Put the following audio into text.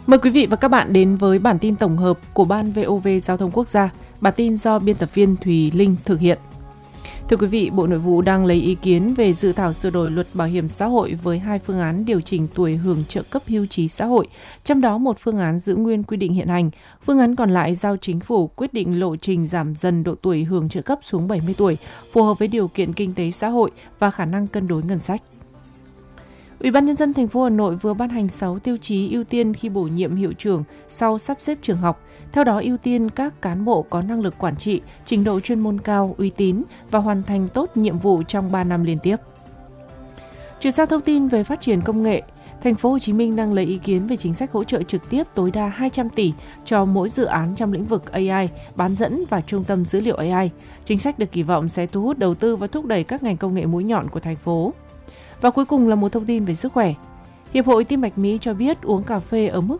Mời quý vị và các bạn đến với bản tin tổng hợp của Ban VOV Giao thông Quốc gia. Bản tin do biên tập viên Thùy Linh thực hiện. Thưa quý vị, Bộ Nội vụ đang lấy ý kiến về dự thảo sửa đổi luật bảo hiểm xã hội với 2 phương án điều chỉnh tuổi hưởng trợ cấp hưu trí xã hội, trong đó một phương án giữ nguyên quy định hiện hành, phương án còn lại giao Chính phủ quyết định lộ trình giảm dần độ tuổi hưởng trợ cấp xuống 70 tuổi, phù hợp với điều kiện kinh tế xã hội và khả năng cân đối ngân sách. Ủy ban nhân dân thành phố Hà Nội vừa ban hành 6 tiêu chí ưu tiên khi bổ nhiệm hiệu trưởng sau sắp xếp trường học. Theo đó, ưu tiên các cán bộ có năng lực quản trị, trình độ chuyên môn cao, uy tín và hoàn thành tốt nhiệm vụ trong 3 năm liên tiếp. Chuyển sang thông tin về phát triển công nghệ, Thành phố Hồ Chí Minh đang lấy ý kiến về chính sách hỗ trợ trực tiếp tối đa 200 tỷ cho mỗi dự án trong lĩnh vực AI, bán dẫn và trung tâm dữ liệu AI. Chính sách được kỳ vọng sẽ thu hút đầu tư và thúc đẩy các ngành công nghệ mũi nhọn của thành phố. Và cuối cùng là một thông tin về sức khỏe. Hiệp hội Tim mạch Mỹ cho biết uống cà phê ở mức